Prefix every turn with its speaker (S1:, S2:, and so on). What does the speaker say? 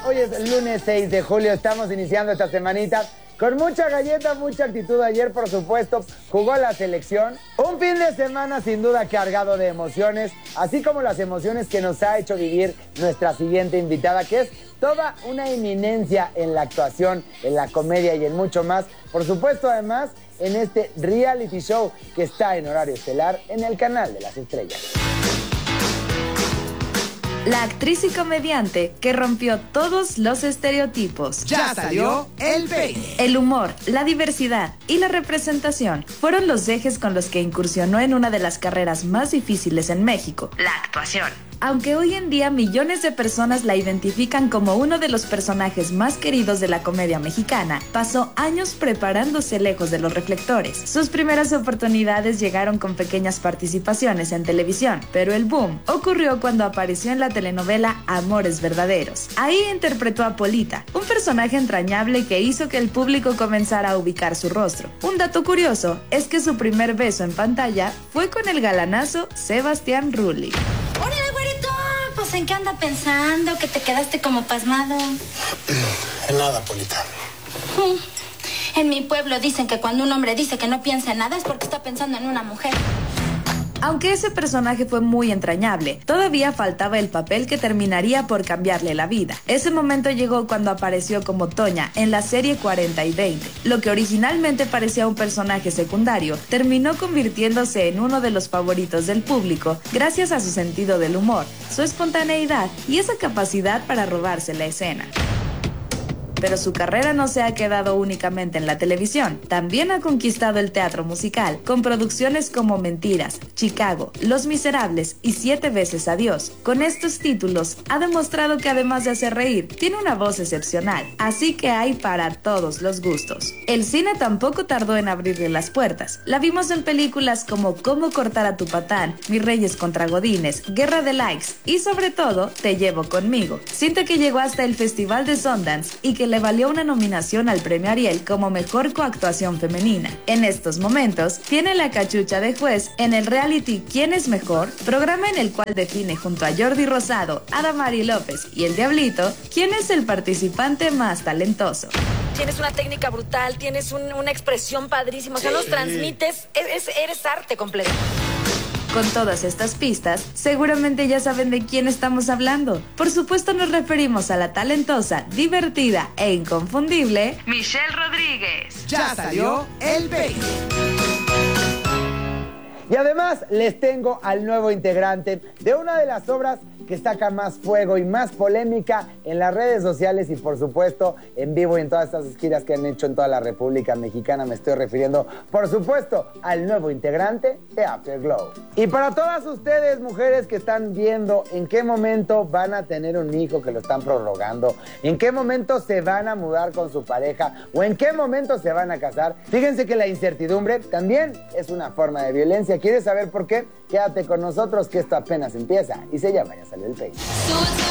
S1: Hoy es el lunes 6 de julio, estamos iniciando esta semanita con mucha galleta, mucha actitud. Ayer, por supuesto, jugó la selección. Un fin de semana sin duda cargado de emociones, así como las emociones que nos ha hecho vivir nuestra siguiente invitada, que es toda una eminencia en la actuación, en la comedia y en mucho más. Por supuesto, además, en este reality show que está en horario estelar en el canal de las estrellas.
S2: La actriz y comediante que rompió todos los estereotipos.
S3: Ya salió el peine.
S2: El humor, la diversidad y la representación fueron los ejes con los que incursionó en una de las carreras más difíciles en México, la actuación. Aunque hoy en día millones de personas la identifican como uno de los personajes más queridos de la comedia mexicana, pasó años preparándose lejos de los reflectores. Sus primeras oportunidades llegaron con pequeñas participaciones en televisión, pero el boom ocurrió cuando apareció en la telenovela Amores Verdaderos. Ahí interpretó a Polita, un personaje entrañable que hizo que el público comenzara a ubicar su rostro. Un dato curioso es que su primer beso en pantalla fue con el galanazo Sebastián Rulli.
S4: Pues, ¿en qué anda pensando? Que te quedaste como pasmado.
S5: En nada, Polita.
S4: En mi pueblo dicen que cuando un hombre dice que no piensa en nada es porque está pensando en una mujer.
S2: Aunque ese personaje fue muy entrañable, todavía faltaba el papel que terminaría por cambiarle la vida. Ese momento llegó cuando apareció como Toña en la serie 40 y 20. Lo que originalmente parecía un personaje secundario, terminó convirtiéndose en uno de los favoritos del público gracias a su sentido del humor, su espontaneidad y esa capacidad para robarse la escena. Pero su carrera no se ha quedado únicamente en la televisión. También ha conquistado el teatro musical, con producciones como Mentiras, Chicago, Los Miserables y 7 veces Adiós. Con estos títulos, ha demostrado que además de hacer reír, tiene una voz excepcional, así que hay para todos los gustos. El cine tampoco tardó en abrirle las puertas. La vimos en películas como Cómo cortar a tu patán, Mis Reyes contra Godines, Guerra de Likes y sobre todo, Te llevo conmigo. Cinta que llegó hasta el Festival de Sundance y que le valió una nominación al Premio Ariel como Mejor Coactuación Femenina. En estos momentos, tiene la cachucha de juez en el reality ¿Quién es mejor?, programa en el cual define junto a Jordi Rosado, Adamari López y El Diablito quién es el participante más talentoso.
S6: Tienes una técnica brutal, tienes una expresión padrísima, o sea, nos transmites, eres arte completo.
S2: Con todas estas pistas, seguramente ya saben de quién estamos hablando. Por supuesto nos referimos a la talentosa, divertida e inconfundible Michelle Rodríguez.
S3: Ya salió el peine.
S1: Y además les tengo al nuevo integrante de una de las obras que saca más fuego y más polémica en las redes sociales y por supuesto en vivo y en todas estas giras que han hecho en toda la República Mexicana. Me estoy refiriendo por supuesto al nuevo integrante de Afterglow. Y para todas ustedes mujeres que están viendo en qué momento van a tener un hijo, que lo están prorrogando, en qué momento se van a mudar con su pareja o en qué momento se van a casar, fíjense que la incertidumbre también es una forma de violencia. ¿Quieres saber por qué? Quédate con nosotros que esto apenas empieza y se llama Ya Salió el Peine.